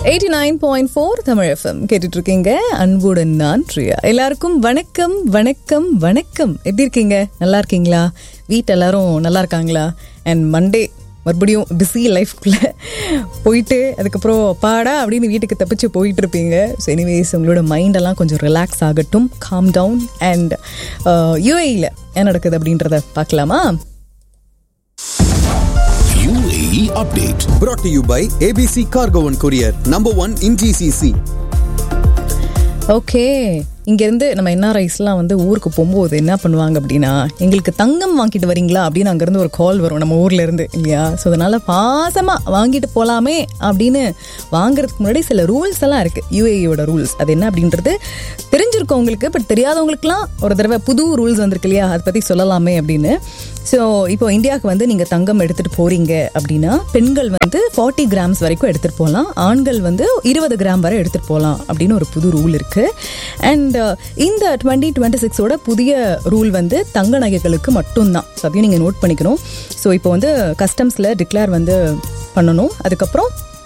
89.4 Tamil FM கேட்டுட்டு இருக்கீங்க. அன்புடன் நான் பிரியா. எல்லாருக்கும் வணக்கம் வணக்கம் வணக்கம். எப்படி இருக்கீங்க? நல்லா இருக்கீங்களா? வீட்டு எல்லாரும் நல்லா இருக்காங்களா? அண்ட் மண்டே மறுபடியும் பிஸி லைஃப்குள்ள போயிட்டு அதுக்கப்புறம் பாடா அப்படின்னு வீட்டுக்கு தப்பிச்சு போயிட்டு இருப்பீங்க. ஸோ எனிவேஸ் உங்களோட மைண்டெல்லாம் கொஞ்சம் ரிலாக்ஸ் ஆகட்டும், காம் டவுன். அண்ட் யூஏஇல என்ன நடக்குது அப்படின்றத பார்க்கலாமா? UAE update brought to you by ABC Cargo and Courier, number 1 in GCC. Okay, இங்கேருந்து நம்ம என்ஆர்ஐஸ்லாம் வந்து ஊருக்கு போகும்போது என்ன பண்ணுவாங்க அப்படின்னா, எங்களுக்கு தங்கம் வாங்கிட்டு வரீங்களா அப்படின்னு அங்கேருந்து ஒரு கால் வரும் நம்ம ஊரில் இருந்து, இல்லையா? ஸோ அதனால் பாசமாக வாங்கிட்டு போகலாமே அப்படின்னு வாங்குறதுக்கு முன்னாடி சில ரூல்ஸ் எல்லாம் இருக்குது, யூஏஇயோட ரூல்ஸ். அது என்ன அப்படின்றது தெரிஞ்சிருக்கும் உங்களுக்கு, பட் தெரியாதவங்களுக்குலாம் ஒரு தடவை புது ரூல்ஸ் வந்திருக்கு இல்லையா, அதை பற்றி சொல்லலாமே அப்படின்னு. ஸோ இப்போ இந்தியாவுக்கு வந்து நீங்கள் தங்கம் எடுத்துகிட்டு போகிறீங்க அப்படின்னா பெண்கள் வந்து 40 கிராம்ஸ் வரைக்கும் எடுத்துகிட்டு போகலாம், ஆண்கள் வந்து 20 கிராம் வரை எடுத்துகிட்டு போகலாம் அப்படின்னு ஒரு புது ரூல் இருக்குது. அண்ட் இந்த 2026ஓட புதிய ரூல் வந்து தங்க நகைகளுக்கு மட்டும்தான். ஸோ அதையும் நீங்கள் நோட் பண்ணிக்கணும். ஸோ இப்போ வந்து கஸ்டம்ஸில் டிக்ளேர் வந்து பண்ணணும். அதுக்கப்புறம்